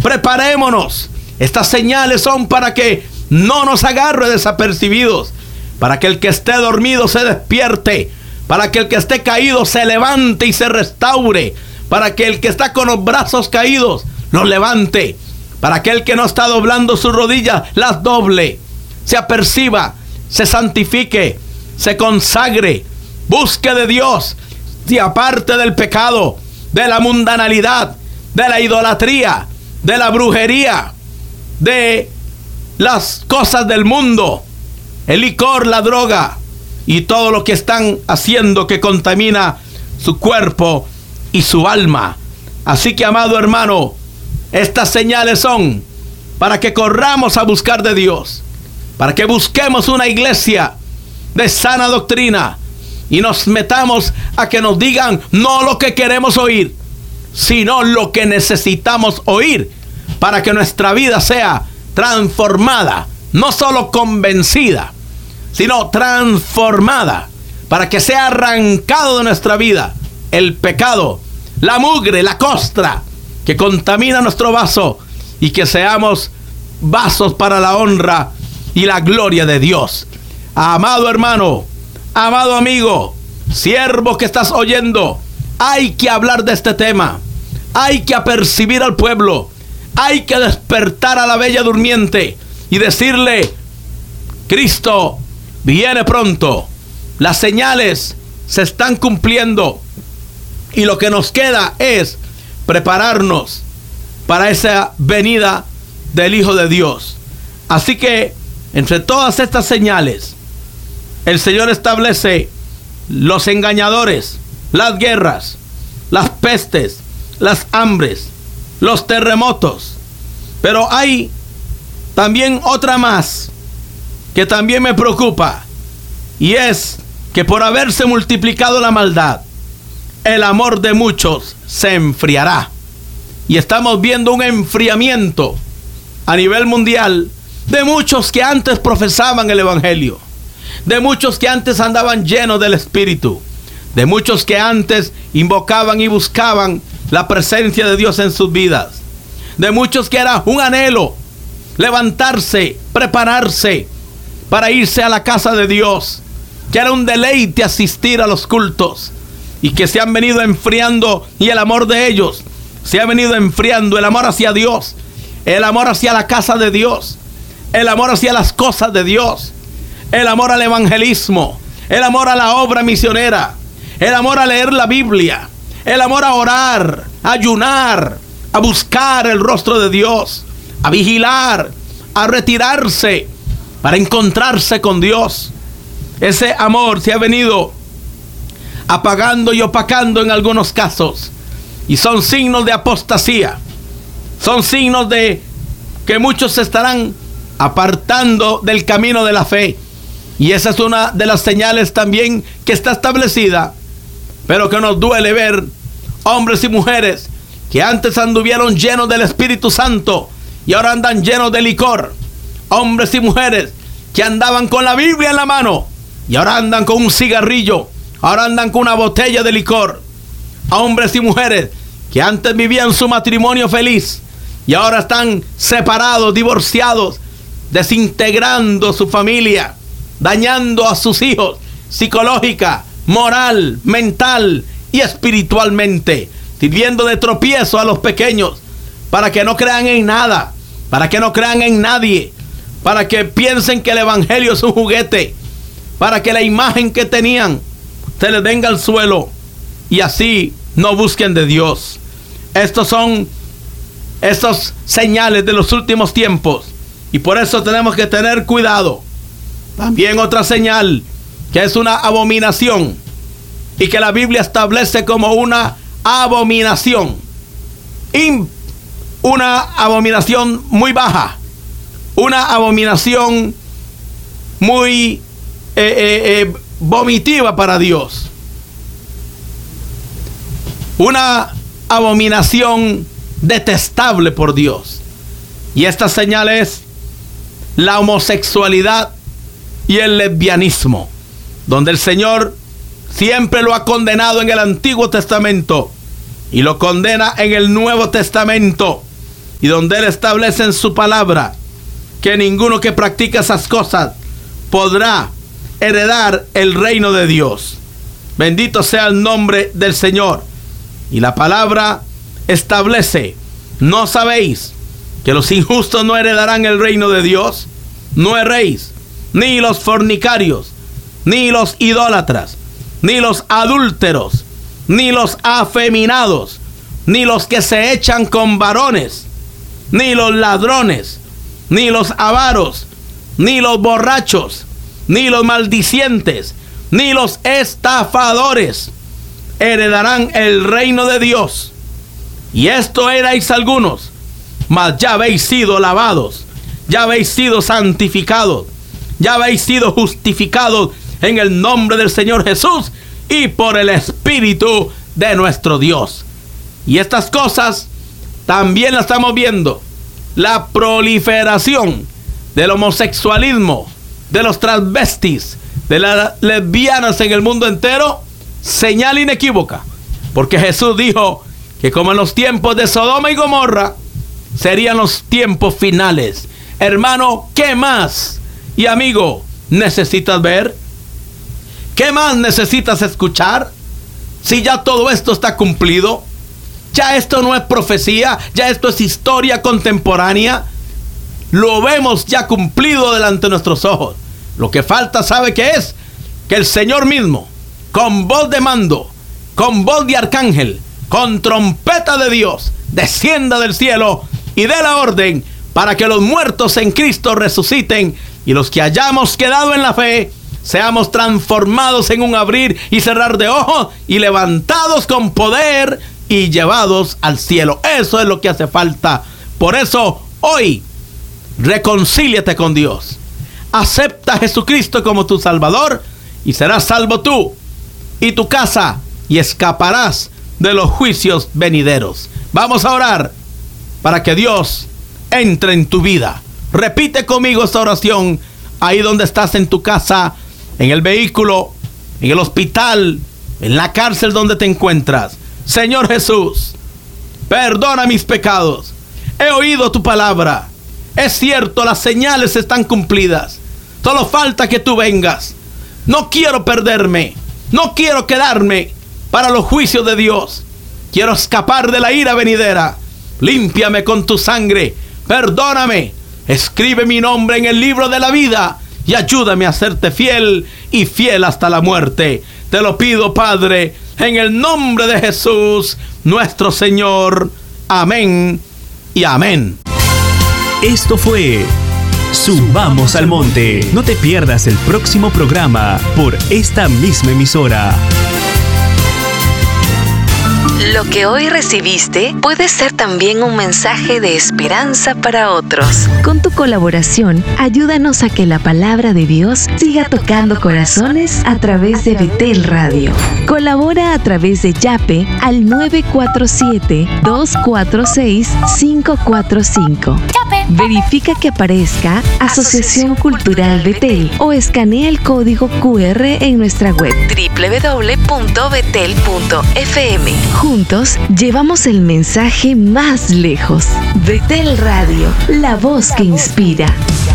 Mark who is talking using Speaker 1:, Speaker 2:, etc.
Speaker 1: Preparémonos. Estas señales son para que no nos agarre desapercibidos, para que el que esté dormido se despierte, para que el que esté caído se levante y se restaure, para que el que está con los brazos caídos los levante, para que el que no está doblando sus rodillas las doble, se aperciba, se santifique, se consagre, busque de Dios, se aparte del pecado, de la mundanalidad, de la idolatría, de la brujería, de las cosas del mundo, el licor, la droga y todo lo que están haciendo que contamina su cuerpo y su alma. Así que, amado hermano, estas señales son para que corramos a buscar de Dios, para que busquemos una iglesia de sana doctrina y nos metamos a que nos digan no lo que queremos oír, sino lo que necesitamos oír para que nuestra vida sea transformada, no solo convencida, sino transformada, para que sea arrancado de nuestra vida el pecado, la mugre, la costra que contamina nuestro vaso, y que seamos vasos para la honra y la gloria de Dios. Amado hermano, amado amigo, siervo que estás oyendo, hay que hablar de este tema, hay que apercibir al pueblo, hay que despertar a la bella durmiente y decirle: Cristo viene pronto, las señales se están cumpliendo y lo que nos queda es prepararnos para esa venida del Hijo de Dios. Así que entre todas estas señales, el Señor establece los engañadores, las guerras, las pestes, las hambres, los terremotos. Pero hay también otra más que también me preocupa, y es que por haberse multiplicado la maldad, el amor de muchos se enfriará. Y estamos viendo un enfriamiento a nivel mundial de muchos que antes profesaban el evangelio, de muchos que antes andaban llenos del Espíritu, de muchos que antes invocaban y buscaban la presencia de Dios en sus vidas, de muchos que era un anhelo levantarse, prepararse para irse a la casa de Dios, que era un deleite asistir a los cultos, y que se han venido enfriando, y el amor de ellos se ha venido enfriando, el amor hacia Dios, el amor hacia la casa de Dios, el amor hacia las cosas de Dios, el amor al evangelismo, el amor a la obra misionera, el amor a leer la Biblia, el amor a orar, a ayunar, a buscar el rostro de Dios, a vigilar, a retirarse para encontrarse con Dios. Ese amor se ha venido apagando y opacando en algunos casos, y son signos de apostasía, son signos de que muchos se estarán apartando del camino de la fe, y esa es una de las señales también que está establecida, pero que nos duele ver hombres y mujeres que antes anduvieron llenos del Espíritu Santo y ahora andan llenos de licor, hombres y mujeres que andaban con la Biblia en la mano y ahora andan con un cigarrillo, ahora andan con una botella de licor, hombres y mujeres que antes vivían su matrimonio feliz y ahora están separados, divorciados, desintegrando su familia, dañando a sus hijos psicológica, moral, mental y espiritualmente, sirviendo de tropiezo a los pequeños para que no crean en nada, para que no crean en nadie, para que piensen que el evangelio es un juguete, para que la imagen que tenían se les venga al suelo y así no busquen de Dios. Estos son estos señales de los últimos tiempos, y por eso tenemos que tener cuidado. También otra señal que es una abominación y que la Biblia establece como una abominación, una abominación muy baja, una abominación muy vomitiva para Dios, una abominación detestable por Dios. Y esta señal es la homosexualidad y el lesbianismo, donde el Señor siempre lo ha condenado en el Antiguo Testamento y lo condena en el Nuevo Testamento. y donde Él establece en su palabra que ninguno que practica esas cosas podrá heredar el reino de Dios. Bendito sea el nombre del Señor. Y la palabra establece: ¿no sabéis que los injustos no heredarán el reino de Dios? No erréis, ni los fornicarios, ni los idólatras, ni los adúlteros, ni los afeminados, ni los que se echan con varones, ni los ladrones, ni los avaros, ni los borrachos, ni los maldicientes, ni los estafadores heredarán el reino de Dios. Y esto erais algunos, mas ya habéis sido lavados, ya habéis sido santificados, ya habéis sido justificados en el nombre del Señor Jesús y por el Espíritu de nuestro Dios. Y estas cosas también las estamos viendo. La proliferación del homosexualismo, de los transvestis, de las lesbianas en el mundo entero, señal inequívoca, porque Jesús dijo que como en los tiempos de Sodoma y Gomorra, serían los tiempos finales. Hermano, ¿qué más? Y amigo, ¿necesitas ver? ¿Qué más necesitas escuchar? Si ya todo esto está cumplido, ya esto no es profecía, ya esto es historia contemporánea. Lo vemos ya cumplido delante de nuestros ojos. Lo que falta, ¿sabe qué es? Que el Señor mismo, con voz de mando, con voz de arcángel, con trompeta de Dios, descienda del cielo y dé la orden para que los muertos en Cristo resuciten y los que hayamos quedado en la fe seamos transformados en un abrir y cerrar de ojos y levantados con poder y llevados al cielo. Eso es lo que hace falta. Por eso hoy reconcíliate con Dios, acepta a Jesucristo como tu Salvador y serás salvo tú y tu casa y escaparás de los juicios venideros. Vamos a orar para que Dios entre en tu vida. Repite conmigo esta oración ahí donde estás, en tu casa, en el vehículo, en el hospital, en la cárcel donde te encuentras. Señor Jesús, perdona mis pecados. He oído tu palabra. Es cierto, las señales están cumplidas. Solo falta que tú vengas. No quiero perderme. No quiero quedarme para los juicios de Dios. Quiero escapar de la ira venidera. Límpiame con tu sangre. Perdóname. Escribe mi nombre en el libro de la vida y ayúdame a serte fiel y fiel hasta la muerte. Te lo pido, Padre, en el nombre de Jesús, nuestro Señor. Amén y amén.
Speaker 2: Esto fue Subamos al Monte. No te pierdas el próximo programa por esta misma emisora.
Speaker 3: Lo que hoy recibiste puede ser también un mensaje de esperanza para otros. Con tu colaboración, ayúdanos a que la palabra de Dios siga tocando corazones a través de Betel Radio. Colabora a través de Yape al 947-246-545. Verifica que aparezca Asociación Cultural Betel o escanea el código QR en nuestra web www.betel.fm. Juntos llevamos el mensaje más lejos. Betel Radio, la voz que inspira.